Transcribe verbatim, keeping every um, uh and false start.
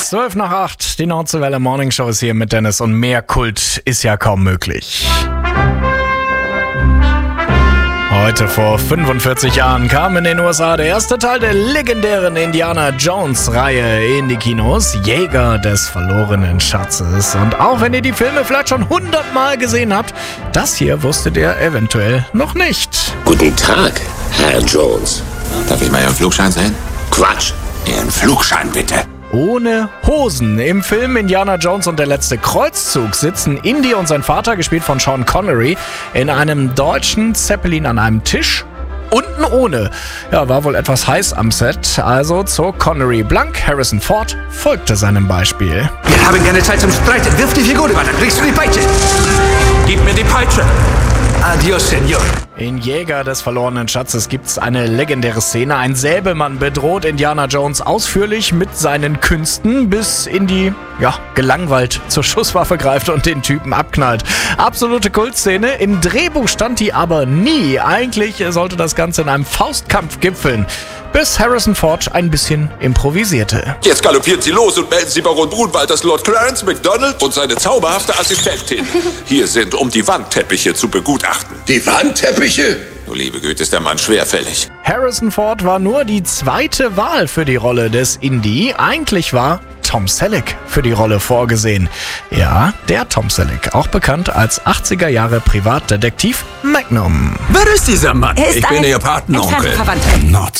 zwölf nach acht, die Nordseewelle Morning Show ist hier mit Dennis und mehr Kult ist ja kaum möglich. Heute vor fünfundvierzig Jahren kam in den U S A der erste Teil der legendären Indiana Jones-Reihe in die Kinos, Jäger des verlorenen Schatzes. Und auch wenn ihr die Filme vielleicht schon hundertmal gesehen habt, das hier wusstet ihr eventuell noch nicht. Guten Tag, Herr Jones. Darf ich mal Ihren Flugschein sehen? Quatsch. Ihren Flugschein bitte. Ohne Hosen. Im Film Indiana Jones und der letzte Kreuzzug sitzen Indy und sein Vater, gespielt von Sean Connery, in einem deutschen Zeppelin an einem Tisch. Unten ohne. Ja, war wohl etwas heiß am Set, also zog Connery blank. Harrison Ford folgte seinem Beispiel. Wir haben keine Zeit zum Streiten. Wirf die Figur über, dann kriegst du die Peitsche. Gib mir die Peitsche. Adios, Senor. In Jäger des verlorenen Schatzes gibt's eine legendäre Szene. Ein Säbelmann bedroht Indiana Jones ausführlich mit seinen Künsten, bis Indy, ja, gelangweilt zur Schusswaffe greift und den Typen abknallt. Absolute Kultszene. Im Drehbuch stand die aber nie. Eigentlich sollte das Ganze in einem Faustkampf gipfeln, bis Harrison Ford ein bisschen improvisierte. Jetzt galoppieren Sie los und melden Sie Baron Brunwalders Lord Clarence MacDonald und seine zauberhafte Assistentin. Hier sind, um die Wandteppiche zu begutachten. Die Wandteppiche? Du liebe Güte, ist der Mann schwerfällig. Harrison Ford war nur die zweite Wahl für die Rolle des Indy. Eigentlich war Tom Selleck für die Rolle vorgesehen. Ja, der Tom Selleck, auch bekannt als achtziger Jahre Privatdetektiv Magnum. Wer ist dieser Mann? Er ist Ich bin ein Ihr Patenonkel. entfernter Verwandter. Nord